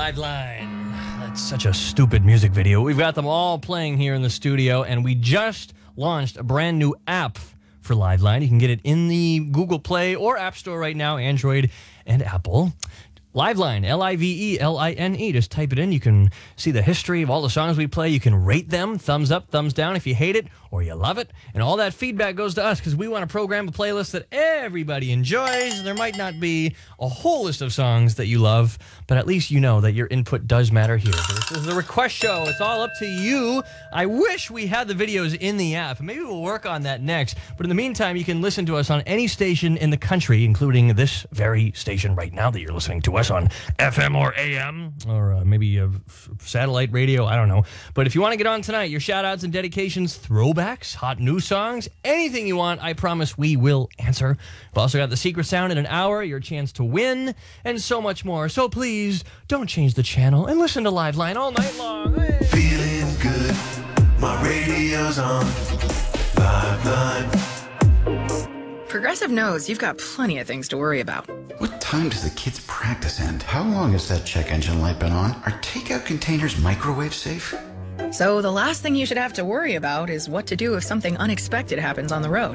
Liveline. That's such a stupid music video. We've got them all playing here in the studio, and we just launched a brand new app for Liveline. You can get it in the Google Play or App Store right now, Android and Apple. Liveline, Liveline. Just type it in. You can see the history of all the songs we play. You can rate them, thumbs up, thumbs down if you hate it or you love it. And all that feedback goes to us because we want to program a playlist that everybody enjoys. There might not be a whole list of songs that you love, but at least you know that your input does matter here. So this is the request show. It's all up to you. I wish we had the videos in the app. Maybe we'll work on that next. But in the meantime, you can listen to us on any station in the country, including this very station right now that you're listening to us on FM or AM or maybe satellite radio. I don't know. But if you want to get on tonight, your shout outs and dedications, throwbacks, hot new songs, anything you want, I promise we will answer. We've also got the secret sound in an hour, your chance to win, and so much more. So please don't change the channel and listen to Liveline all night long. Hey. Feeling good, my radio's on. Liveline. Progressive knows you've got plenty of things to worry about. What time does the kids' practice end? How long has that check engine light been on? Are takeout containers microwave safe? So the last thing you should have to worry about is what to do if something unexpected happens on the road.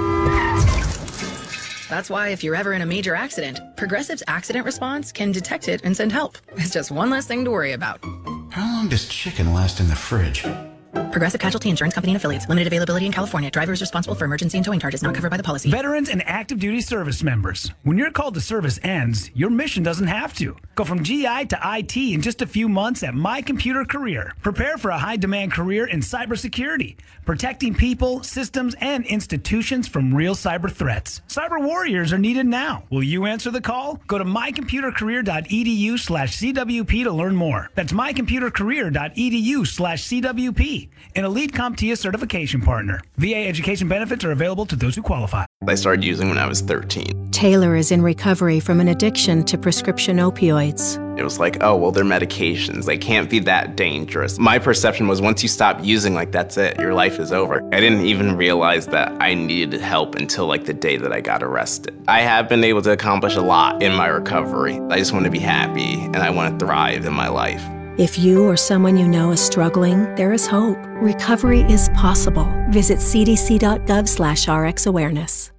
That's why if you're ever in a major accident, Progressive's accident response can detect it and send help. It's just one less thing to worry about. How long does chicken last in the fridge? Progressive Casualty Insurance Company and Affiliates. Limited availability in California. Driver is responsible for emergency and towing charges not covered by the policy. Veterans and active duty service members. When your call to service ends, your mission doesn't have to. Go from GI to IT in just a few months at My Computer Career. Prepare for a high-demand career in cybersecurity, protecting people, systems, and institutions from real cyber threats. Cyber warriors are needed now. Will you answer the call? Go to mycomputercareer.edu/CWP to learn more. That's mycomputercareer.edu/CWP. An elite CompTIA certification partner. VA education benefits are available to those who qualify. I started using when I was 13. Taylor is in recovery from an addiction to prescription opioids. It was like, oh, well, they're medications. They can't be that dangerous. My perception was once you stop using, like, that's it. Your life is over. I didn't even realize that I needed help until, like, the day that I got arrested. I have been able to accomplish a lot in my recovery. I just want to be happy, and I want to thrive in my life. If you or someone you know is struggling, there is hope. Recovery is possible. Visit cdc.gov/RxAwareness.